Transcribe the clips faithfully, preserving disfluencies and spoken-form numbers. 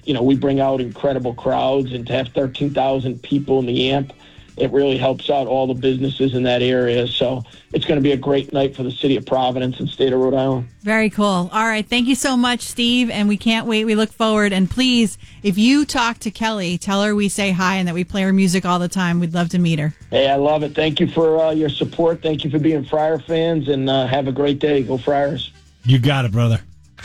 you know, we bring out incredible crowds, and to have thirteen thousand people in the amp, it really helps out all the businesses in that area. So it's going to be a great night for the city of Providence and state of Rhode Island. Very cool. All right. Thank you so much, Steve. And we can't wait. We look forward. And please, if you talk to Kelly, tell her we say hi and that we play her music all the time. We'd love to meet her. Hey, I love it. Thank you for uh, your support. Thank you for being Friar fans, and uh, have a great day. Go Friars. You got it, brother.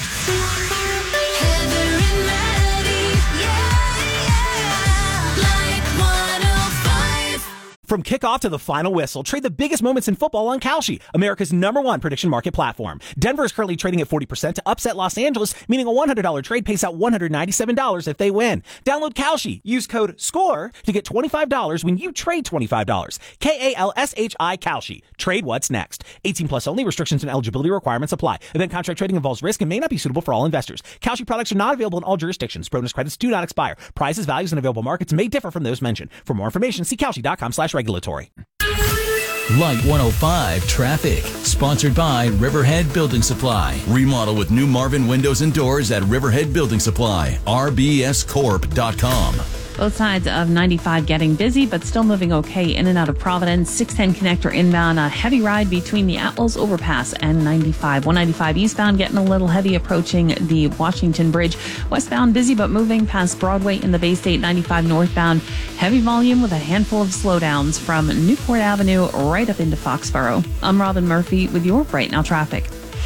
From kickoff to the final whistle, trade the biggest moments in football on Kalshi, America's number one prediction market platform. Denver is currently trading at forty percent to upset Los Angeles, meaning a one hundred dollars trade pays out one hundred ninety-seven dollars if they win. Download Kalshi. Use code SCORE to get twenty-five dollars when you trade twenty-five dollars. K A L S H I Kalshi. Trade what's next. eighteen plus only. Restrictions and eligibility requirements apply. Event contract trading involves risk and may not be suitable for all investors. Kalshi products are not available in all jurisdictions. Bonus credits do not expire. Prices, values, and available markets may differ from those mentioned. For more information, see Kalshi.com slash regulatory. Light one oh five Traffic, sponsored by Riverhead Building Supply. Remodel with new Marvin windows and doors at Riverhead Building Supply. R B S corp dot com. Both sides of ninety-five getting busy, but still moving okay in and out of Providence. six ten connector inbound, a heavy ride between the Atwells Overpass and ninety-five. one ninety-five eastbound getting a little heavy approaching the Washington Bridge. Westbound busy but moving past Broadway in the Bay State. ninety-five northbound, heavy volume with a handful of slowdowns from Newport Avenue right up into Foxborough. I'm Robin Murphy with your Right Now traffic.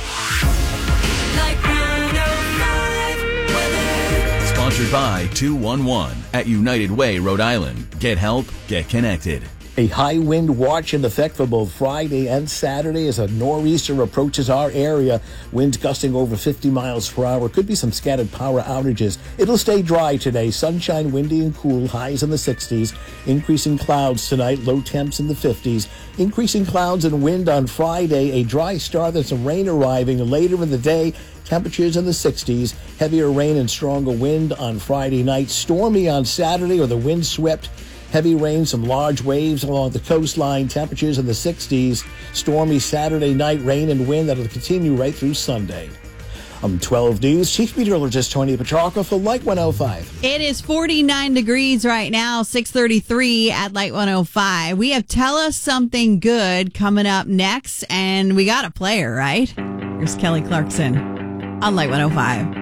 Sponsored by two one one at United Way, Rhode Island. Get help, get connected. A high wind watch in effect for both Friday and Saturday as a nor'easter approaches our area. Winds gusting over fifty miles per hour. Could be some scattered power outages. It'll stay dry today. Sunshine, windy and cool. Highs in the sixties. Increasing clouds tonight. Low temps in the fifties. Increasing clouds and wind on Friday. A dry start and some rain arriving later in the day. Temperatures in the sixties. Heavier rain and stronger wind on Friday night. Stormy on Saturday, or the wind swept. Heavy rain, some large waves along the coastline. Temperatures in the sixties. Stormy Saturday night, rain and wind that'll continue right through Sunday. I'm twelve News Chief Meteorologist Tony Petrarca for Light one oh five. It is forty-nine degrees right now, six thirty-three at Light one oh five. We have Tell Us Something Good coming up next, and we got a player, right? Here's Kelly Clarkson on Light one oh five.